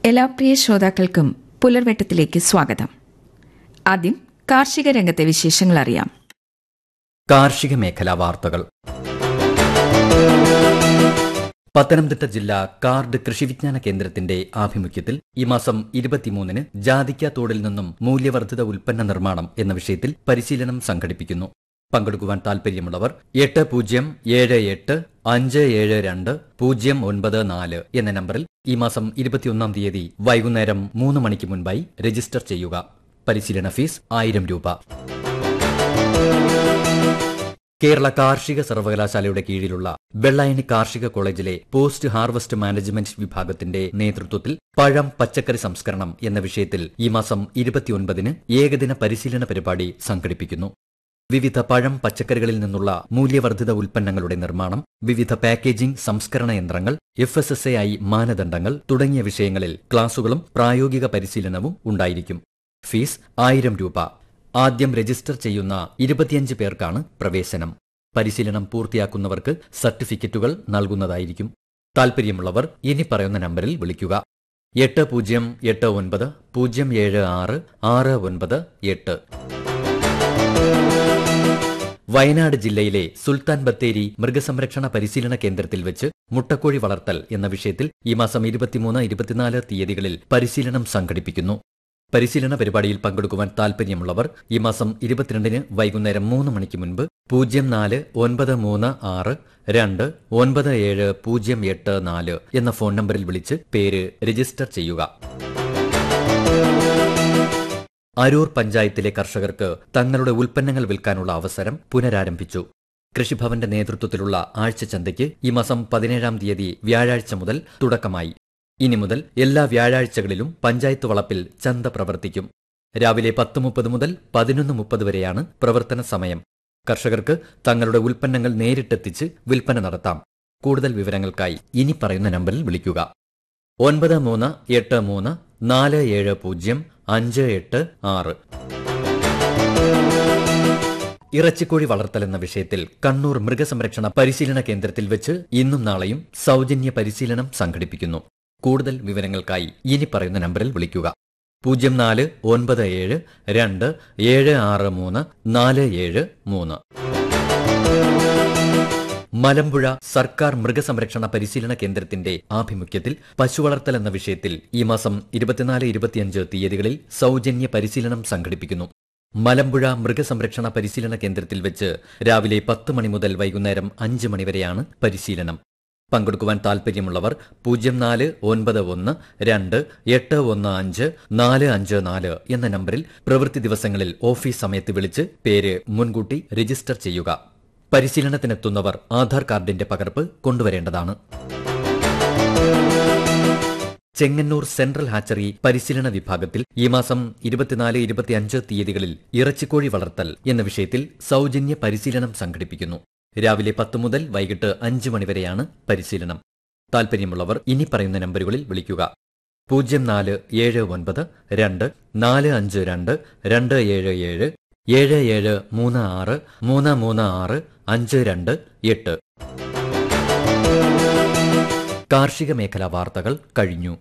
എല്ലാ പ്രിയ ശ്രോതാക്കൾക്കും പുലർവെട്ടത്തിലേക്ക് സ്വാഗതം. ആദ്യം കാർഷിക രംഗത്തെ വിശേഷങ്ങൾ അറിയാം. കാർഷിക മേഖലാ വാർത്തകൾ. പത്തനംതിട്ട ജില്ലാ കാർഡ് കൃഷിവിജ്ഞാന കേന്ദ്രത്തിന്റെ ആഭിമുഖ്യത്തിൽ ഈ മാസം 23-ന് ജാതിക്ക തോടിൽ നിന്നും മൂല്യവർദ്ധിത ഉൽപ്പന്ന നിർമ്മാണം എന്ന വിഷയത്തിൽ പരിശീലനം സംഘടിപ്പിക്കുന്നു. പങ്കെടുക്കുവാൻ താൽപര്യമുള്ളവർ 8078572094 എന്ന നമ്പറിൽ ഈ മാസം 21-ാം തീയതി വൈകുന്നേരം 3 മണിക്ക് മുൻപായി രജിസ്റ്റർ ചെയ്യുക. പരിശീലന ഫീസ് 1000 രൂപ. കേരള കാർഷിക സർവകലാശാലയുടെ കീഴിലുള്ള വെള്ളായണി കാർഷിക കോളേജിലെ പോസ്റ്റ് ഹാർവസ്റ്റ് മാനേജ്മെന്റ് വിഭാഗത്തിന്റെ നേതൃത്വത്തിൽ പഴം പച്ചക്കറി സംസ്കരണം എന്ന വിഷയത്തിൽ ഈ മാസം 29-ന് ഏകദിന പരിശീലന പരിപാടി സംഘടിപ്പിക്കുന്നു. വിവിധ പഴം പച്ചക്കറികളിൽ നിന്നുള്ള മൂല്യവർദ്ധിത ഉൽപ്പന്നങ്ങളുടെ നിർമ്മാണം, വിവിധ പാക്കേജിംഗ് സംസ്കരണ യന്ത്രങ്ങൾ, FSSAI മാനദണ്ഡങ്ങൾ തുടങ്ങിയ വിഷയങ്ങളിൽ ക്ലാസുകളും പ്രായോഗിക പരിശീലനവും ഉണ്ടായിരിക്കും. ഫീസ് 1000 രൂപ. ആദ്യം രജിസ്റ്റർ ചെയ്യുന്ന 25 പേർക്കാണ് പ്രവേശനം. പരിശീലനം പൂർത്തിയാക്കുന്നവർക്ക് സർട്ടിഫിക്കറ്റുകൾ നൽകുന്നതായിരിക്കും. താൽപര്യമുള്ളവർ ഇനി പറയുന്ന നമ്പറിൽ വിളിക്കുക. 8089076698. വയനാട് ജില്ലയിലെ സുൽത്താൻ ബത്തേരി മൃഗസംരക്ഷണ പരിശീലന കേന്ദ്രത്തിൽ വെച്ച് മുട്ടക്കോഴി വളർത്തൽ എന്ന വിഷയത്തിൽ ഈ മാസം 23, 24 തീയതികളിൽ പരിശീലനം സംഘടിപ്പിക്കുന്നു. പരിശീലന പരിപാടിയിൽ പങ്കെടുക്കുവാൻ താൽപര്യമുള്ളവർ ഈ മാസം 22-ന് വൈകുന്നേരം 3 മണിക്ക് മുൻപ് 049362978084 എന്ന ഫോൺ നമ്പറിൽ വിളിച്ച് പേര് രജിസ്റ്റർ ചെയ്യുക. അരൂർ പഞ്ചായത്തിലെ കർഷകർക്ക് തങ്ങളുടെ ഉൽപ്പന്നങ്ങൾ വിൽക്കാനുള്ള അവസരം പുനരാരംഭിച്ചു. കൃഷിഭവന്റെ നേതൃത്വത്തിലുള്ള ആഴ്ചച്ചന്തയ്ക്ക് ഈ മാസം 17-ാം തീയതി വ്യാഴാഴ്ച മുതൽ തുടക്കമായി. ഇനി മുതൽ എല്ലാ വ്യാഴാഴ്ചകളിലും പഞ്ചായത്ത് വളപ്പിൽ ചന്ത പ്രവർത്തിക്കും. രാവിലെ 10:30 മുതൽ 11:30 വരെയാണ് പ്രവർത്തന സമയം. കർഷകർക്ക് തങ്ങളുടെ ഉൽപ്പന്നങ്ങൾ നേരിട്ടെത്തിച്ച് വിൽപ്പന നടത്താം. കൂടുതൽ വിവരങ്ങൾക്കായി ഇനി പറയുന്ന നമ്പറിൽ വിളിക്കുക. 9383470586. ഇറച്ചിക്കോഴി വളർത്തൽ എന്ന വിഷയത്തിൽ കണ്ണൂർ മൃഗസംരക്ഷണ പരിശീലന കേന്ദ്രത്തിൽ വെച്ച് ഇന്നും നാളെയും സൗജന്യ പരിശീലനം സംഘടിപ്പിക്കുന്നു. കൂടുതൽ വിവരങ്ങൾക്കായി ഇനി പറയുന്ന നമ്പറിൽ വിളിക്കുക. 049762763473. മലമ്പുഴ സർക്കാർ മൃഗസംരക്ഷണ പരിശീലന കേന്ദ്രത്തിന്റെ ആഭിമുഖ്യത്തിൽ പശുവളർത്തൽ എന്ന വിഷയത്തിൽ ഈ മാസം 24, 25 തീയതികളിൽ സൗജന്യ പരിശീലനം സംഘടിപ്പിക്കുന്നു. മലമ്പുഴ മൃഗസംരക്ഷണ പരിശീലന കേന്ദ്രത്തിൽ വെച്ച് രാവിലെ 10 മണി മുതൽ വൈകുന്നേരം 5 മണി വരെയാണ് പരിശീലനം. പങ്കെടുക്കുവാൻ താൽപര്യമുള്ളവർ 0491281545 എന്ന നമ്പറിൽ പ്രവൃത്തി ദിവസങ്ങളിൽ ഓഫീസ് സമയത്ത് വിളിച്ച് പേര് മുൻകൂട്ടി രജിസ്റ്റർ ചെയ്യുക. പരിശീലനത്തിനെത്തുന്നവർ ആധാർ കാർഡിന്റെ പകർപ്പ് കൊണ്ടുവരേണ്ടതാണ്. ചെങ്ങന്നൂർ സെൻട്രൽ ഹാച്ചറി പരിശീലന വിഭാഗത്തിൽ ഈ മാസം 24, 25 തീയതികളിൽ ഇറച്ചിക്കോഴി വളർത്തൽ എന്ന വിഷയത്തിൽ സൗജന്യ പരിശീലനം സംഘടിപ്പിക്കുന്നു. രാവിലെ 10 മുതൽ വൈകിട്ട് 5 മണിവരെയാണ് പരിശീലനം. താൽപര്യമുള്ളവർ ഇനി പറയുന്ന നമ്പറുകളിൽ വിളിക്കുക. 0472245227 7736336528. കാർഷിക മേഖലാ വാർത്തകൾ കഴിഞ്ഞു.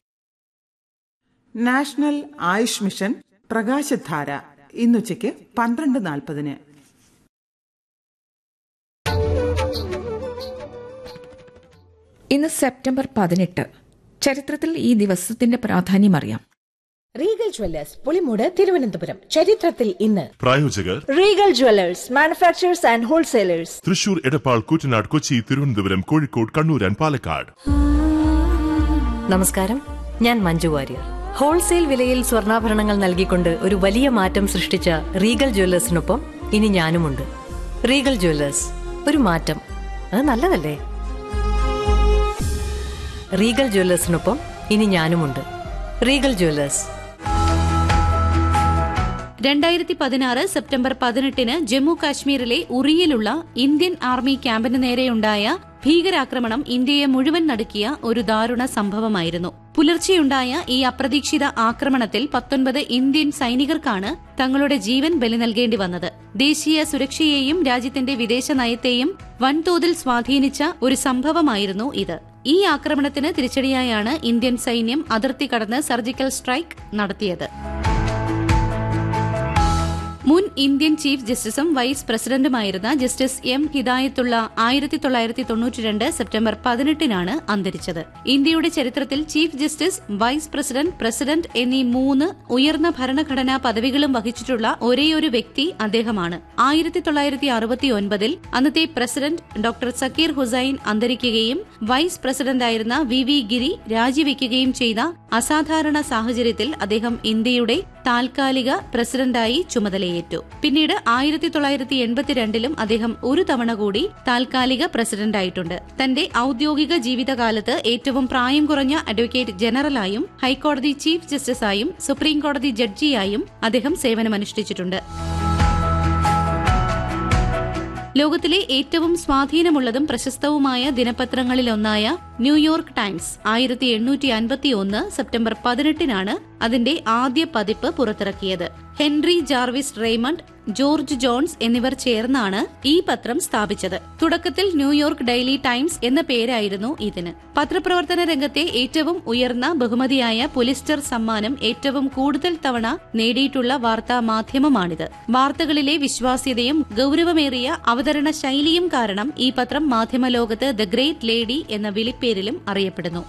നാഷണൽ ആയുഷ് മിഷൻ പ്രകാശധാര ഇന്നുച്ചയ്ക്ക് 12:40. ഇന്ന് സെപ്റ്റംബർ 18. ചരിത്രത്തിൽ ഈ ദിവസത്തിന്റെ പ്രാധാന്യം അറിയാം. Regal Jewellers Pulimoodu Thiruvananthapuram. ചരിത്രത്തിൽ ഇന്ന്. പ്രായോജകർ Regal Jewellers manufacturers and wholesalers. Thrissur, Edappal, Koottanad, Kochi, Thiruvananthapuram, Kozhikode, Kannur and Palakkad. നമസ്കാരം, ഞാൻ മഞ്ജു വാര്യർ. ഹോൾസെയിൽ വിലയിൽ സ്വർണ്ണാഭരണങ്ങൾ നൽകിക്കൊണ്ട് ഒരു വലിയ മാറ്റം സൃഷ്ടിച്ച റീഗൽ ജ്വല്ലേഴ്സിനൊപ്പം ഇനി ഞാനുമുണ്ട്. റീഗൽ ജ്വല്ലേഴ്സ്, ഒരു മാറ്റം, അത് നല്ലതല്ലേ? റീഗൽ ജ്വല്ലേഴ്സിനൊപ്പം ഇനി ഞാനുമുണ്ട്. Regal Jewellers. 2016 സെപ്റ്റംബർ 18 ജമ്മു കാശ്മീരിലെ ഉറിയിലുള്ള ഇന്ത്യൻ ആർമി ക്യാമ്പിന് നേരെയുണ്ടായ ഭീകരാക്രമണം ഇന്ത്യയെ മുഴുവൻ നടുക്കിയ ഒരു ദാരുണ സംഭവമായിരുന്നു. പുലർച്ചെയുണ്ടായ ഈ അപ്രതീക്ഷിത ആക്രമണത്തിൽ 19 ഇന്ത്യൻ സൈനികർക്കാണ് തങ്ങളുടെ ജീവൻ ബലി നൽകേണ്ടി വന്നത്. ദേശീയ സുരക്ഷയെയും രാജ്യത്തിന്റെ വിദേശ നയത്തെയും വൻതോതിൽ സ്വാധീനിച്ച ഒരു സംഭവമായിരുന്നു ഇത്. ഈ ആക്രമണത്തിന് തിരിച്ചടിയായാണ് ഇന്ത്യൻ സൈന്യം അതിർത്തി കടന്ന് സർജിക്കൽ സ്ട്രൈക്ക് നടത്തിയത്. മുൻ Indian chief ജസ്റ്റിസും vice പ്രസിഡന്റുമായിരുന്ന justice M Hidayatullah 1992 September 18 അന്തരിച്ചത്. ഇന്ത്യയുടെ ചരിത്രത്തിൽ chief justice, vice president, president എന്നീ 3 ഉയർന്ന ഭരണഘടനാ പദവികളും വഹിച്ചിട്ടുള്ള ഒരേയൊരു വ്യക്തി അദ്ദേഹമാണ്. 1969 അന്നത്തെ president doctor Zakir Hussain അന്തരിക്കുകയും vice പ്രസിഡന്റായിരുന്ന വി ഗിരി രാജിവെക്കുകയും ചെയ്ത അസാധാരണ സാഹചര്യത്തിൽ അദ്ദേഹം ഇന്ത്യയുടെ താൽക്കാലിക പ്രസിഡന്റായി ചുമതലയേറ്റു. പിന്നീട് 1982 അദ്ദേഹം ഒരു തവണ കൂടി താൽക്കാലിക പ്രസിഡന്റായിട്ടുണ്ട്. തന്റെ ഔദ്യോഗിക ജീവിതകാലത്ത് ഏറ്റവും പ്രായം കുറഞ്ഞ അഡ്വക്കേറ്റ് ജനറലായും ഹൈക്കോടതി ചീഫ് ജസ്റ്റിസായും സുപ്രീംകോടതി ജഡ്ജിയായും അദ്ദേഹം സേവനമനുഷ്ഠിച്ചിട്ടുണ്ട്. ലോകത്തിലെ ഏറ്റവും സ്വാധീനമുള്ളതും പ്രശസ്തവുമായ ദിനപത്രങ്ങളിലൊന്നായ ന്യൂയോർക്ക് ടൈംസ് 1851 സെപ്റ്റംബർ 18 അതിന്റെ ആദ്യ പതിപ്പ് പുറത്തിറക്കിയത്. Henry Jarvis Raymond, George John's എന്നിവർ ചേർന്നാണ് ഈ പത്രം സ്ഥാപിച്ചത്. തുടക്കത്തിൽ ന്യൂയോർക്ക് ഡെയിലി ടൈംസ് എന്ന പേരായിരുന്നു ഇതിന്. പത്രപ്രവർത്തന രംഗത്തെ ഏറ്റവും ഉയർന്ന ബഹുമതിയായ പുലിസ്റ്റർ സമ്മാനം ഏറ്റവും കൂടുതൽ തവണ നേടിയിട്ടുള്ള വാർത്താ മാധ്യമമാണിത്. വാർത്തകളിലെ വിശ്വാസ്യതയും ഗൌരവമേറിയ അവതരണ ശൈലിയും കാരണം ഈ പത്രം മാധ്യമലോകത്ത് ദ ഗ്രേറ്റ് ലേഡി എന്ന വിളിപ്പേരിലും അറിയപ്പെടുന്നു.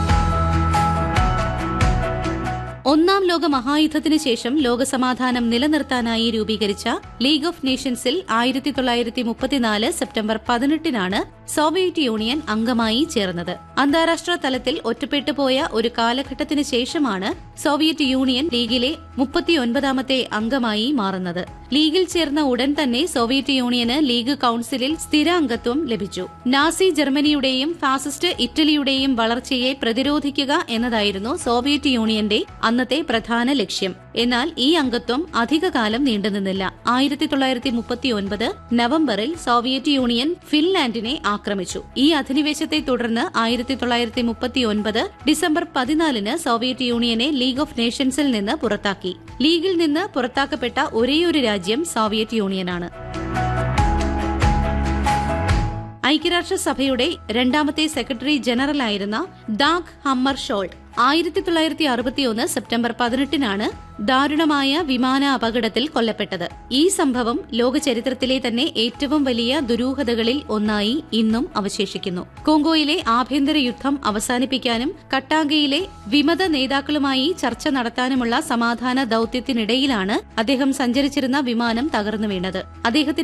ഒന്നാം ലോക മഹായുദ്ധത്തിനു ശേഷം ലോകസമാധാനം നിലനിർത്താനായി രൂപീകരിച്ച league of നേഷൻസിൽ 1934 September 18 Soviet union അംഗമായി ചേർന്നത്. അന്താരാഷ്ട്ര തലത്തിൽ ഒറ്റപ്പെട്ടുപോയ ഒരു കാലഘട്ടത്തിനു ശേഷമാണ് സോവിയറ്റ് യൂണിയൻ ലീഗിലെ 39ാമത്തെ അംഗമായി മാറുന്നത്. ലീഗിൽ ചേർന്ന ഉടൻ തന്നെ സോവിയറ്റ് യൂണിയന് ലീഗ് കൌൺസിലിൽ സ്ഥിരാംഗത്വം ലഭിച്ചു. നാസി ജർമ്മനിയുടെയും ഫാസിസ്റ്റ് ഇറ്റലിയുടെയും വളർച്ചയെ പ്രതിരോധിക്കുക എന്നതായിരുന്നു സോവിയറ്റ് യൂണിയന്റെ അന്നത്തെ പ്രധാന ലക്ഷ്യം. എന്നാൽ ഈ അംഗത്വം അധികകാലം നീണ്ടുനിന്നില്ല. 1939 നവംബറിൽ സോവിയറ്റ് യൂണിയൻ ഫിൻലാൻഡിനെ ആക്രമിച്ചു. ഈ അധിനിവേശത്തെ തുടർന്ന് 1939 ഡിസംബർ 14 സോവിയറ്റ് യൂണിയനെ ലീഗ് ഓഫ് നേഷൻസിൽ നിന്ന് പുറത്താക്കി. ലീഗിൽ നിന്ന് പുറത്താക്കപ്പെട്ട ഒരേയൊരു രാജ്യം സോവിയറ്റ് യൂണിയനാണ്. ഐക്യരാഷ്ട്രസഭയുടെ രണ്ടാമത്തെ സെക്രട്ടറി ജനറലായിരുന്ന ഡാഗ് ഹമ്മർഷോൾഡ് 1961 സെപ്റ്റംബർ 18 ദാരുണമായ വിമാന അപകടത്തിൽ കൊല്ലപ്പെട്ടത്. ഈ സംഭവം ലോക ചരിത്രത്തിലെ തന്നെ ഏറ്റവും വലിയ ദുരൂഹതകളിൽ ഒന്നായി ഇന്നും അവശേഷിക്കുന്നു. കോങ്കോയിലെ ആഭ്യന്തര യുദ്ധം അവസാനിപ്പിക്കാനും കട്ടാങ്കയിലെ വിമത നേതാക്കളുമായി ചർച്ച നടത്താനുമുള്ള സമാധാന ദൌത്യത്തിനിടയിലാണ് അദ്ദേഹം സഞ്ചരിച്ചിരുന്ന വിമാനം തകർന്നു വീണത്. അദ്ദേഹത്തിന്റെ